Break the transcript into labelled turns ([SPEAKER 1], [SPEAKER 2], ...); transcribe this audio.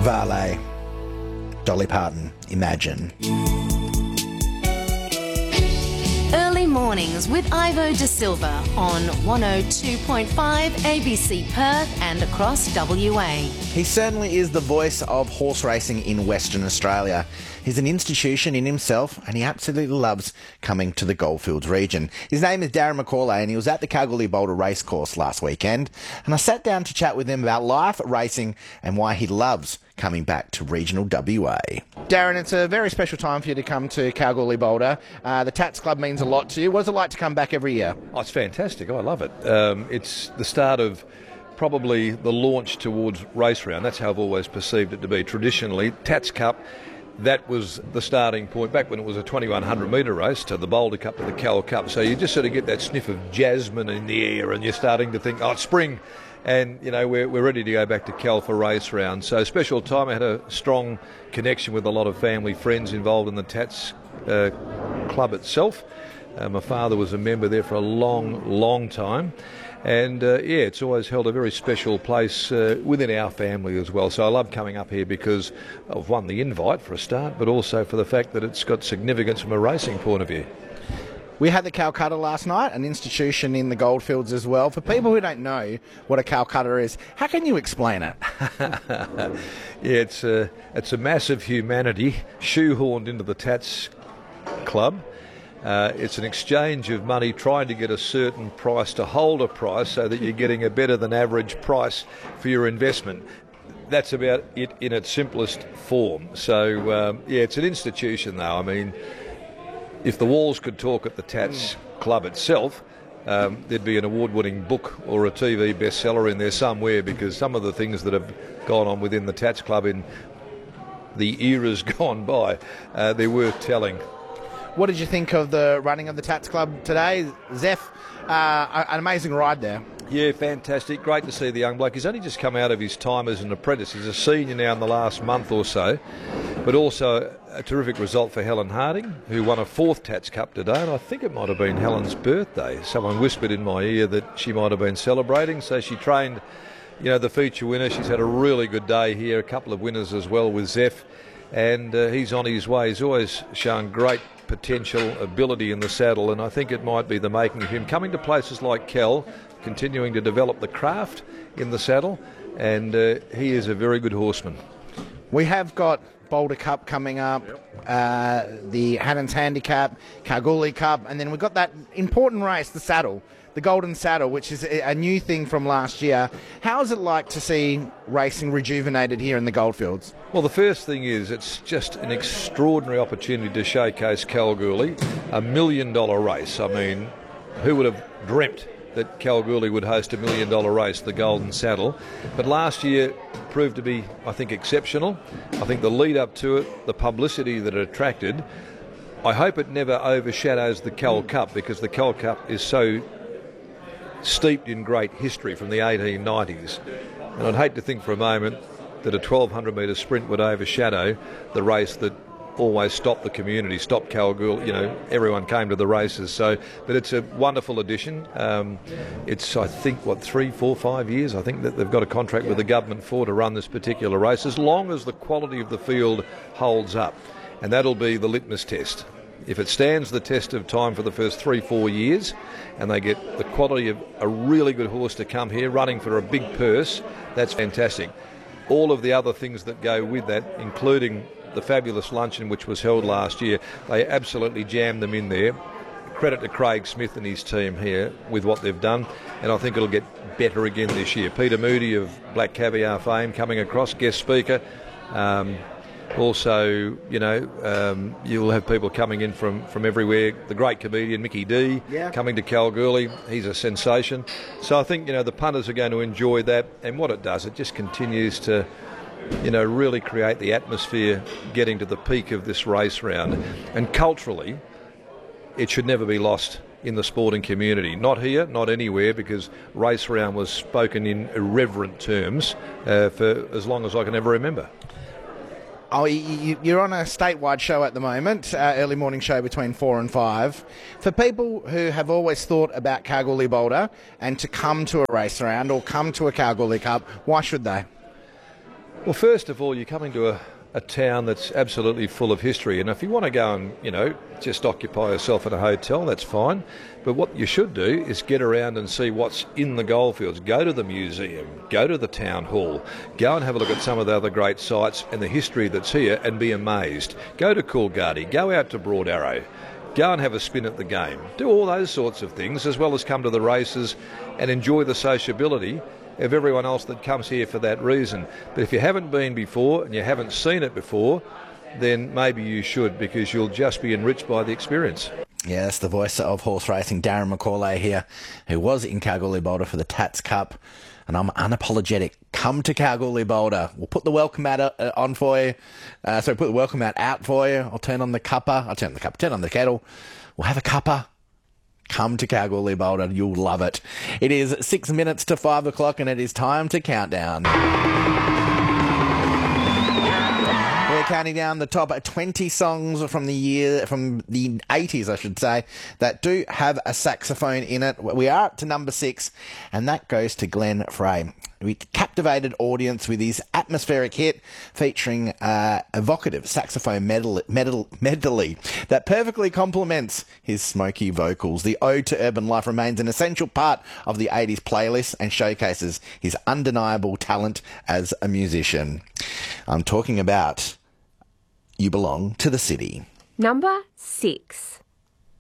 [SPEAKER 1] Vale, Dolly Parton, Imagine.
[SPEAKER 2] Early mornings with Ivo De Silva on 102.5 ABC Perth and across WA.
[SPEAKER 1] He certainly is the voice of horse racing in Western Australia. He's an institution in himself and he absolutely loves coming to the Goldfields region. His name is Darren McCauley and he was at the Kalgoorlie Boulder Racecourse last weekend, and I sat down to chat with him about life, racing and why he loves coming back to regional WA. Darren, it's a very special time for you to come to Kalgoorlie Boulder. The Tats Club means a lot to you. What is it like to come back every year?
[SPEAKER 3] Oh, it's fantastic. I love it. It's the start of probably the launch towards race round. That's how I've always perceived it to be. Traditionally, Tats Cup, that was the starting point back when it was a 2100 metre race, to the Boulder Cup, to the Cal Cup. So you just sort of get that sniff of jasmine in the air and you're starting to think, oh, it's spring. And, you know, we're ready to go back to Cal for race round. So special time. I had a strong connection with a lot of family, friends involved in the Tats Club itself. My father was a member there for a long time. And, it's always held a very special place within our family as well. So I love coming up here because of, one, the invite for a start, but also for the fact that it's got significance from a racing point of view.
[SPEAKER 1] We had the Calcutta last night, an institution in the Goldfields as well. For people who don't know what a Calcutta is, how can you explain it?
[SPEAKER 3] It's a massive humanity shoehorned into the Tats Club. It's an exchange of money trying to get a certain price to hold a price so that you're getting a better than average price for your investment. That's about it in its simplest form. So, it's an institution though. I mean, if the walls could talk at the Tats Club itself, there'd be an award-winning book or a TV bestseller in there somewhere, because some of the things that have gone on within the Tats Club in the eras gone by, they're worth telling.
[SPEAKER 1] What did you think of the running of the Tats Club today? Zeph, an amazing ride there.
[SPEAKER 3] Yeah, fantastic. Great to see the young bloke. He's only just come out of his time as an apprentice. He's a senior now in the last month or so. But also a terrific result for Helen Harding, who won a 4th Tats Cup today. And I think it might have been Helen's birthday. Someone whispered in my ear that she might have been celebrating. So she trained, the feature winner. She's had a really good day here. A couple of winners as well with Zeph. And he's on his way. He's always shown great potential, ability in the saddle, and I think it might be the making of him coming to places like Cal, continuing to develop the craft in the saddle, and he is a very good horseman.
[SPEAKER 1] We have got Boulder Cup coming up, the Haddon's Handicap, Kalgoorlie Cup, and then we've got that important race, the Saddle, the Golden Saddle, which is a new thing from last year. How is it like to see racing rejuvenated here in the Goldfields?
[SPEAKER 3] Well, the first thing is it's just an extraordinary opportunity to showcase Kalgoorlie, $1 million race. I mean, who would have dreamt that Kalgoorlie would host $1 million race, the Golden Saddle? But last year proved to be, I think, exceptional. I think the lead up to it, the publicity that it attracted, I hope it never overshadows the Cal Cup, because the Cal Cup is so steeped in great history from the 1890s. And I'd hate to think for a moment that a 1200 metre sprint would overshadow the race that always stopped the community, stopped Kalgoorlie. Everyone came to the races. So, but it's a wonderful addition. It's, I think, 3, 4, 5 years, I think, that they've got a contract with the government for to run this particular race, as long as the quality of the field holds up. And that'll be the litmus test. If it stands the test of time for the first 3, 4 years, and they get the quality of a really good horse to come here running for a big purse, that's fantastic. All of the other things that go with that, including the fabulous luncheon which was held last year, they absolutely jammed them in there. Credit to Craig Smith and his team here with what they've done, and I think it'll get better again this year. Peter Moody of Black Caviar fame coming across, guest speaker. Also, you'll have people coming in from everywhere. The great comedian Mickey D coming to Kalgoorlie. He's a sensation. So I think, the punters are going to enjoy that. And what it does, it just continues to, really create the atmosphere getting to the peak of this race round. And culturally, it should never be lost in the sporting community. Not here, not anywhere, because race round was spoken in irreverent terms for as long as I can ever remember.
[SPEAKER 1] Oh, you're on a statewide show at the moment, early morning show between 4 and 5. For people who have always thought about Kalgoorlie Boulder and to come to a race round or come to a Kalgoorlie Cup, why should they?
[SPEAKER 3] Well, first of all, you're coming to a town that's absolutely full of history, and if you want to go and, just occupy yourself in a hotel, that's fine. But what you should do is get around and see what's in the goldfields. Go to the museum, go to the town hall, go and have a look at some of the other great sites and the history that's here and be amazed. Go to Coolgardie, go out to Broad Arrow, go and have a spin at the game. Do all those sorts of things, as well as come to the races and enjoy the sociability of everyone else that comes here for that reason. But if you haven't been before and you haven't seen it before, then maybe you should, because you'll just be enriched by the experience.
[SPEAKER 1] Yeah, that's the voice of horse racing, Darren McCauley here, who was in Kalgoorlie Boulder for the Tats Cup. And I'm unapologetic. Come to Kalgoorlie Boulder. We'll put the welcome mat on for you. Put the welcome mat out for you. I'll turn on the cuppa. Turn on the kettle. We'll have a cuppa. Come to Kalgoorlie Boulder. You'll love it. It is 6 minutes to 5 o'clock and it is time to count down. We're counting down the top 20 songs from the 80s, I should say, that do have a saxophone in it. We are up to number 6, and that goes to Glenn Frey. We captivated audience with his atmospheric hit featuring evocative saxophone medley that perfectly complements his smoky vocals. The Ode to Urban Life remains an essential part of the 80s playlist and showcases his undeniable talent as a musician. I'm talking about You Belong to the City.
[SPEAKER 4] Number 6.